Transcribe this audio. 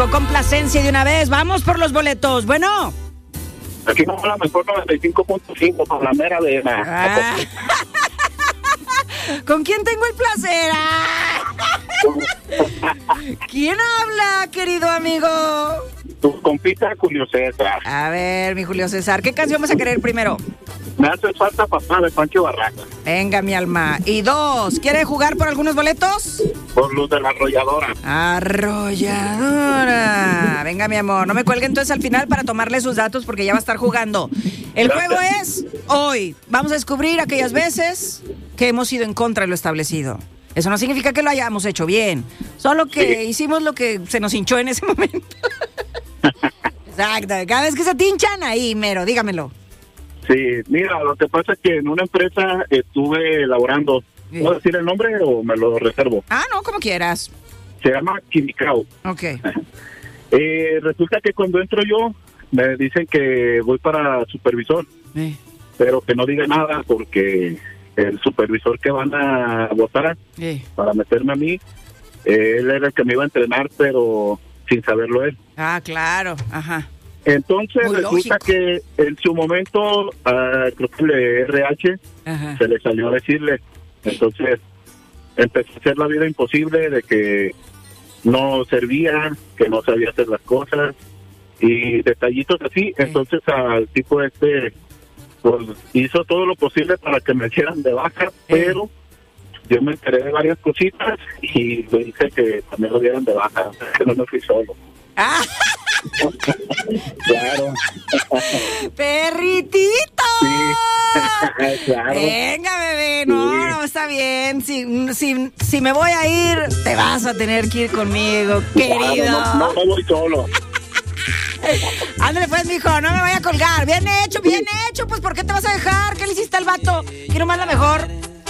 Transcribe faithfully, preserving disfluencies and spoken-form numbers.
Complacencia de una vez, vamos por los boletos. Bueno. Aquí vamos a la mejor noventa y cinco punto cinco con la mera de... Ah. ¿Con quién tengo el placer? Ah. ¿Quién habla, querido amigo? Tu compita Julio César. A ver, mi Julio César, ¿qué canción vas a querer primero? Me hace falta papá de Pancho Barraca. Venga, mi alma. Y dos, ¿quiere jugar por algunos boletos? Por los de la arrolladora. Arrolladora. Venga, mi amor, no me cuelgue entonces al final para tomarle sus datos porque ya va a estar jugando. El Gracias. Juego es hoy. Vamos a descubrir aquellas veces que hemos ido en contra de lo establecido. Eso no significa que lo hayamos hecho bien, solo que sí. Hicimos lo que se nos hinchó en ese momento. Exacto, cada vez que se te hinchan, ahí mero, dígamelo. Sí, mira, lo que pasa es que en una empresa estuve laborando. Sí. ¿Puedo decir el nombre o me lo reservo? Ah, no, como quieras. Se llama Quimicao. Ok. eh, resulta que cuando entro yo, me dicen que voy para supervisor, sí. Pero que no diga nada porque el supervisor que van a votar sí. Para meterme a mí, eh, él era el que me iba a entrenar, pero sin saberlo él. Ah, claro, ajá. Entonces muy resulta lógico. Que en su momento, uh, creo que el R H ajá. Se le salió a decirle. Entonces empezó a hacer la vida imposible de que no servía, que no sabía hacer las cosas y detallitos así. Sí. Entonces al tipo este pues hizo todo lo posible para que me hicieran de baja, sí. Pero yo me enteré de varias cositas y le dije que también lo dieran de baja, que no me fui solo. Ah. Claro. ¡Perritito! Sí, claro. Venga, bebé, no, sí. No, está bien. Si, si, si me voy a ir, te vas a tener que ir conmigo, querido. Claro, no, no me voy solo. Ándale pues, mijo, no me vaya a colgar. Bien hecho, bien sí. Hecho, pues ¿por qué te vas a dejar? ¿Qué le hiciste al vato? Quiero más la mejor.